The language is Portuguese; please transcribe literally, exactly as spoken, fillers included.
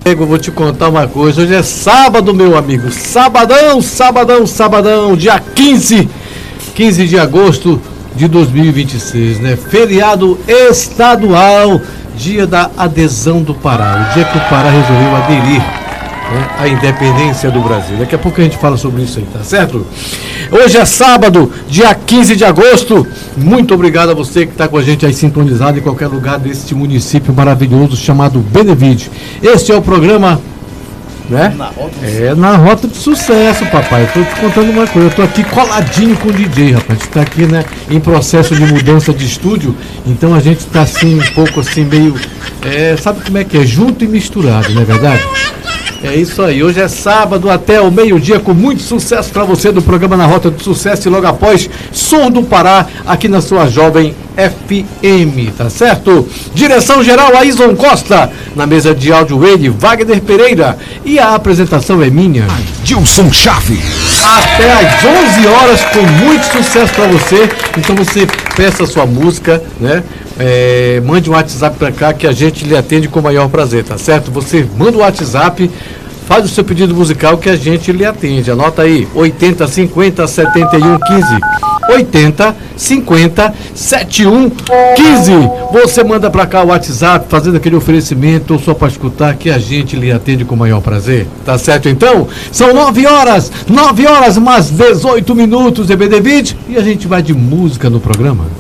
Eu vou te contar uma coisa. Hoje é sábado, meu amigo. Sabadão, sabadão, sabadão, dia quinze, quinze de agosto de dois mil e vinte e seis, né? Feriado estadual, dia da adesão do Pará. O dia que o Pará resolveu aderir, né, à independência do Brasil. Daqui a pouco a gente fala sobre isso aí, tá certo? Hoje é sábado, dia quinze de agosto. Muito obrigado a você que está com a gente aí sintonizado em qualquer lugar deste município maravilhoso chamado Benevide. Este é o programa, né? Na rota é na rota de sucesso, papai. Eu tô te contando uma coisa. Eu tô aqui coladinho com o D J, rapaz. A gente tá aqui, né, em processo de mudança de estúdio. Então a gente tá assim, um pouco assim, meio. É, sabe como é que é? Junto e misturado, não é verdade? É isso aí, hoje é sábado até o meio-dia com muito sucesso para você do programa Na Rota do Sucesso e logo após Som do Pará aqui na sua Jovem F M, tá certo? Direção geral Aison Costa, na mesa de áudio ele, Wagner Pereira, e a apresentação é minha, Dilson Chaves. Até às onze horas com muito sucesso para você. Então você peça a sua música, né? É, mande um WhatsApp para cá que a gente lhe atende com o maior prazer, tá certo? Você manda o WhatsApp, faz o seu pedido musical que a gente lhe atende. Anota aí, oitenta, cinquenta, setenta e um, quinze. oitenta, cinquenta, setenta e um, quinze. Você manda para cá o WhatsApp, fazendo aquele oferecimento, ou só para escutar que a gente lhe atende com o maior prazer. Tá certo então? São nove horas, nove horas mais dezoito minutos em Benevide e a gente vai de música no programa.